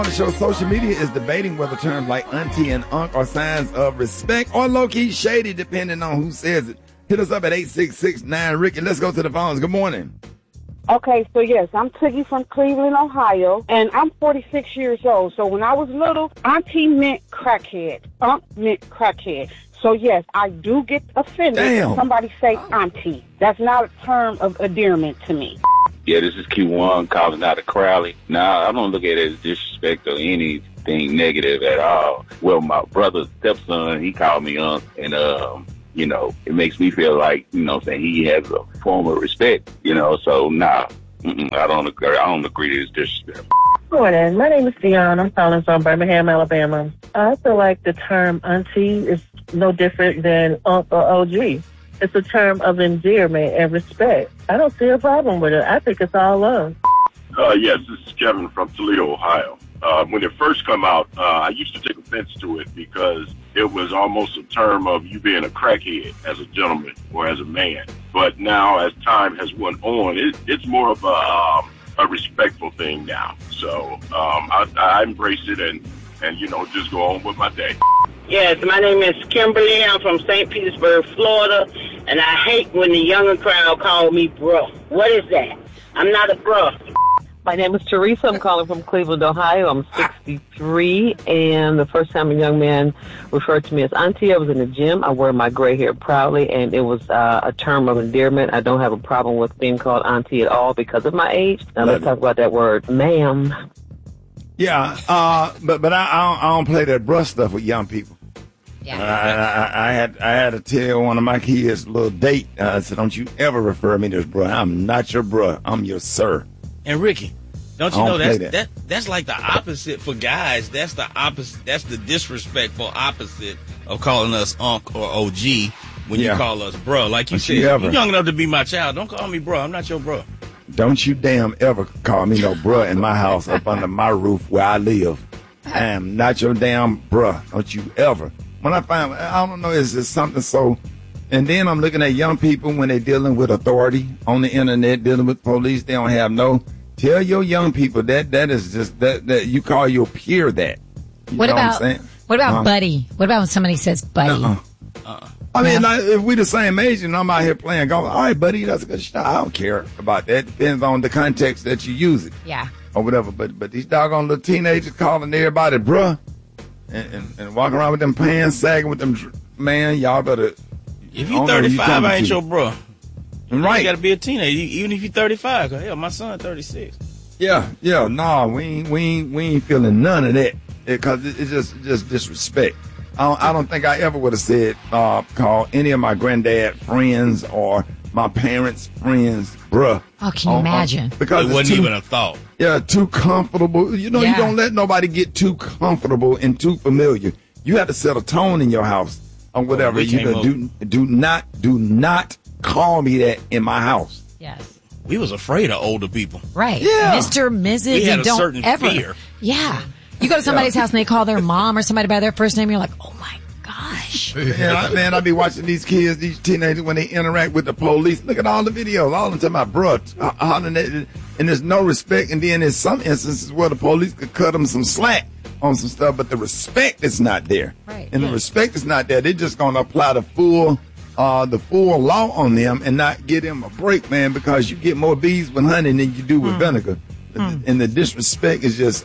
On the show, social media is debating whether terms like auntie and unc are signs of respect or low-key shady, depending on who says it. Hit us up at 866-9-RICKY. Let's go to the phones. Good morning. Okay, so yes, I'm Tiggy from Cleveland, Ohio, and I'm 46 years old. So when I was little, auntie meant crackhead. Unc meant crackhead. So yes, I do get offended when somebody say auntie. That's not a term of endearment to me. Yeah, this is Q1 calling out of Crowley. Now, I don't look at it as disrespect or anything negative at all. Well, my brother's stepson, he called me unc, and you know, it makes me feel like, you know, saying he has a form of respect, you know, so nah, I don't agree to his disrespect. Good morning. My name is Dion. I'm calling from Birmingham, Alabama. I feel like the term auntie is no different than unc or OG. It's a term of endearment and respect. I don't see a problem with it. I think it's all love. Yes, this is Kevin from Toledo, Ohio. When it first come out, I used to take offense to it because it was almost a term of you being a crackhead as a gentleman or as a man. But now, as time has went on, it's more of a respectful thing now. So I embrace it and you know, just go on with my day. Yes, my name is Kimberly. I'm from St. Petersburg, Florida, and I hate when the younger crowd call me bro. What is that? I'm not a bro. My name is Teresa. I'm calling from Cleveland, Ohio. I'm 63, and the first time a young man referred to me as auntie, I was in the gym. I wear my gray hair proudly, and it was a term of endearment. I don't have a problem with being called auntie at all because of my age. Now let's talk about that word, ma'am. Yeah, but I don't play that bruh stuff with young people. Yeah. I had to tell one of my kids a little date. I said, "Don't you ever refer me to as bruh. I'm not your bruh. I'm your sir." And Ricky, don't you know that's like the opposite for guys. That's the opposite. That's the disrespectful opposite of calling us unc or OG when you call us bruh. Like you said, you're young enough to be my child. Don't call me bruh. I'm not your bruh. Don't you damn ever call me no bruh in my house up under my roof where I live. I am not your damn bruh. Don't you ever. When I find, I don't know, it's just something so. And then I'm looking at young people when they're dealing with authority on the internet, dealing with police. They don't have no. Tell your young people that is just that you call your peer that. What about buddy? What about when somebody says buddy? I mean, like, if we the same age and I'm out here playing golf, all right, buddy, that's a good shot. I don't care about that. Depends on the context that you use it. Yeah. Or whatever. But these doggone little teenagers calling everybody bruh and walking around with them pants sagging with them, man, y'all better. If you're 35, I ain't your bruh. Right. You got to be a teenager, even if you're 35. Hell, my son 36. Yeah, nah, we ain't feeling none of that because it's just disrespect. I don't think I ever would have said call any of my granddad friends or my parents' friends bruh. Oh, can you imagine? Because it wasn't even a thought. Yeah, too comfortable. You know, you don't let nobody get too comfortable and too familiar. You have to set a tone in your house or whatever. Do not call me that in my house. Yes. We was afraid of older people. Right. Yeah. Mr., Mrs. We had and a don't certain ever. fear. Yeah. You go to somebody's house and they call their mom or somebody by their first name, you're like, oh my gosh. Man, I be watching these kids, these teenagers, when they interact with the police. Look at all the videos. All of them talking about bruh. And there's no respect. And then in some instances where the police could cut them some slack on some stuff, but the respect is not there. Right. And the respect is not there. They're just going to apply the full law on them and not give them a break, man, because you get more bees with honey than you do with vinegar. And the disrespect is just,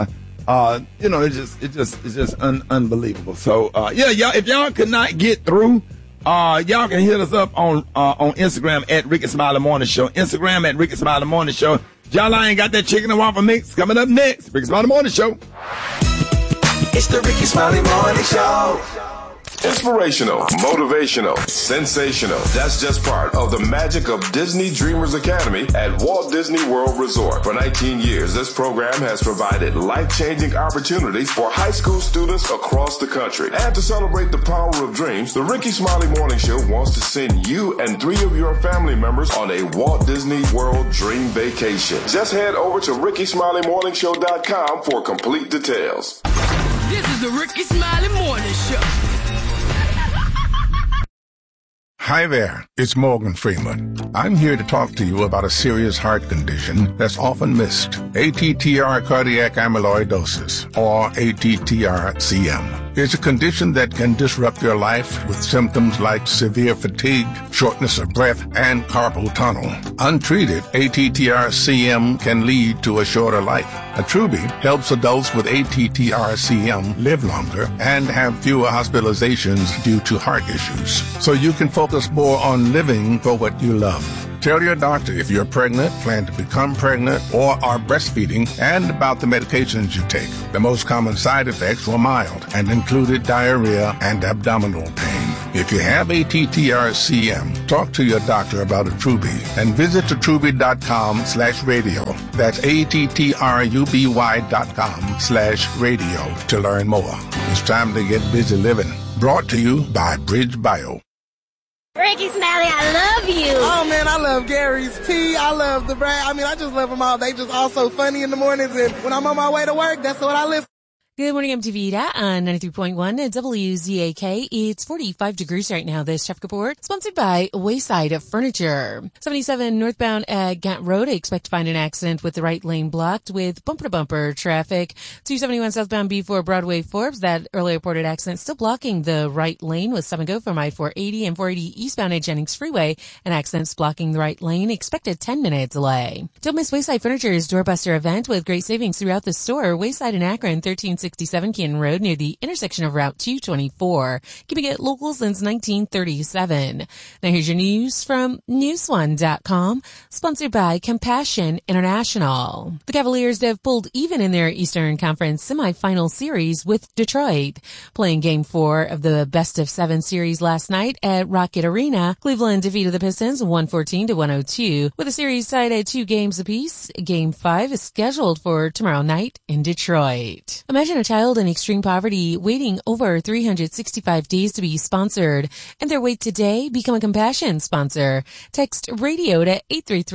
it's just unbelievable. So, y'all, if y'all could not get through, y'all can hit us up on Instagram at Ricky Smiley Morning Show. Instagram at Ricky Smiley Morning Show. Y'all ain't got that chicken and waffle mix coming up next. Ricky Smiley Morning Show. It's the Ricky Smiley Morning Show. Inspirational, motivational, sensational. That's just part of the magic of Disney Dreamers Academy at Walt Disney World Resort. For 19 years, this program has provided life-changing opportunities for high school students across the country. And to celebrate the power of dreams, the Ricky Smiley Morning Show wants to send you and 3 of your family members on a Walt Disney World Dream Vacation. Just head over to RickySmileyMorningShow.com for complete details. This is the Ricky Smiley Morning Show. Hi there, it's Morgan Freeman. I'm here to talk to you about a serious heart condition that's often missed. ATTR cardiac amyloidosis, or ATTR-CM. It's a condition that can disrupt your life with symptoms like severe fatigue, shortness of breath, and carpal tunnel. Untreated, ATTR-CM can lead to a shorter life. Attruby helps adults with ATTR-CM live longer and have fewer hospitalizations due to heart issues. So you can focus more on living for what you love. Tell your doctor if you're pregnant, plan to become pregnant, or are breastfeeding, and about the medications you take. The most common side effects were mild and included diarrhea and abdominal pain. If you have ATTR-CM, talk to your doctor about Attruby and visit attruby.com/radio. That's ATTRUBY.com/radio to learn more. It's time to get busy living. Brought to you by Bridge Bio. Ricky Smiley, I love you. Oh, man, I love Gary's tea. I love the Brad. I mean, I just love them all. They just all so funny in the mornings. And when I'm on my way to work, that's what I listen. Good morning, I'm Davida on 93.1 at WZAK. It's 45 degrees right now. This traffic report sponsored by Wayside Furniture. 77 northbound at Gant Road. I expect to find an accident with the right lane blocked with bumper-to-bumper traffic. 271 southbound before Broadway Forbes. That earlier reported accident still blocking the right lane with stop and go from I-480 and 480 eastbound at Jennings Freeway. An accident's blocking the right lane. Expected 10-minute delay. Don't miss Wayside Furniture's Doorbuster event with great savings throughout the store. Wayside in Akron, 1367 Canton Road near the intersection of Route 224. Keeping it local since 1937. Now here's your news from Newsone.com, sponsored by Compassion International. The Cavaliers have pulled even in their Eastern Conference semifinal series with Detroit. Playing Game 4 of the best-of-7 series last night at Rocket Arena, Cleveland defeated the Pistons 114-102, with the series tied at 2 games apiece. Game 5 is scheduled for tomorrow night in Detroit. Imagine a child in extreme poverty waiting over 365 days to be sponsored. And their wait today, become a Compassion sponsor. Text radio to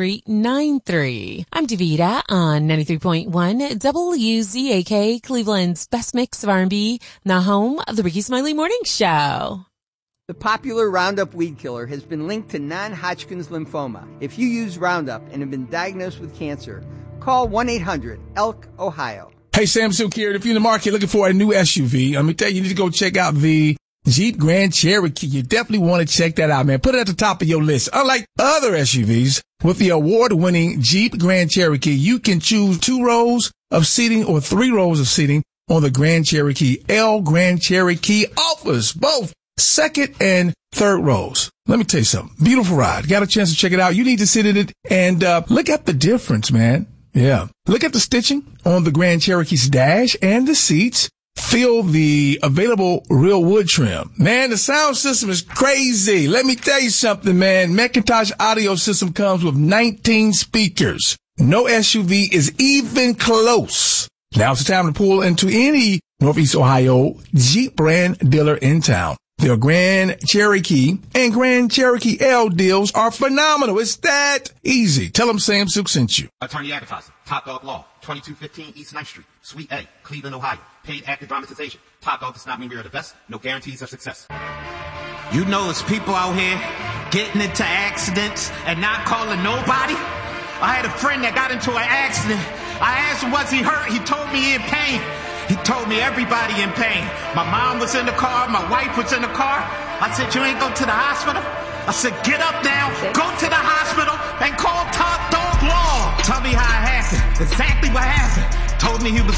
83393. I'm Davida on 93.1 WZAK, Cleveland's best mix of R&B, the home of the Ricky Smiley Morning Show. The popular Roundup weed killer has been linked to non-Hodgkin's lymphoma. If you use Roundup and have been diagnosed with cancer, call 1-800-ELK-OHIO. Hey, Sam Silk here. If you're in the market looking for a new SUV, let me tell you, you need to go check out the Jeep Grand Cherokee. You definitely want to check that out, man. Put it at the top of your list. Unlike other SUVs, with the award-winning Jeep Grand Cherokee, you can choose 2 rows of seating or 3 rows of seating on the Grand Cherokee. Grand Cherokee offers both second and third rows. Let me tell you something. Beautiful ride. Got a chance to check it out. You need to sit in it and look at the difference, man. Yeah. Look at the stitching on the Grand Cherokee's dash and the seats. Feel the available real wood trim. Man, the sound system is crazy. Let me tell you something, man. McIntosh audio system comes with 19 speakers. No SUV is even close. Now's the time to pull into any Northeast Ohio Jeep brand dealer in town. Their Grand Cherokee and Grand Cherokee L deals are phenomenal. It's that easy. Tell them Sam Silk sent you. Attorney advertising. Top Dog Law. 2215 East 9th Street. Suite A. Cleveland, Ohio. Paid active dramatization. Top Dog does not mean we are the best. No guarantees of success. You know there's people out here getting into accidents and not calling nobody. I had a friend that got into an accident. I asked him, was he hurt? He told me in pain. He told me everybody in pain. My mom was in the car. My wife was in the car. I said, you ain't go to the hospital? I said, get up now, go to the hospital, and call Top Dog Law. Tell me how it happened, exactly what happened. Told me he was